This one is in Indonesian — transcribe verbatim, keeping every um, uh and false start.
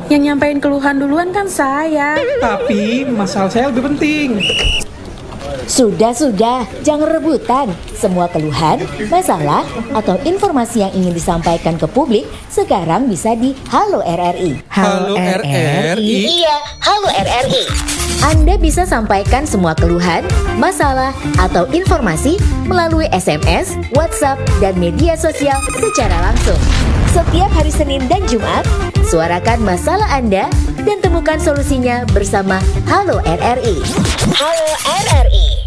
Yang nyampein keluhan duluan kan saya. Tapi masalah saya lebih penting. Sudah-sudah, jangan rebutan. Semua keluhan, masalah, atau informasi yang ingin disampaikan ke publik sekarang bisa di Halo R R I. Halo R R I? Iya, Halo R R I. Anda bisa sampaikan semua keluhan, masalah, atau informasi melalui S M S, WhatsApp, dan media sosial secara langsung. Setiap hari Senin dan Jumat, suarakan masalah Anda dan temukan solusinya bersama Halo R R I. Halo R R I.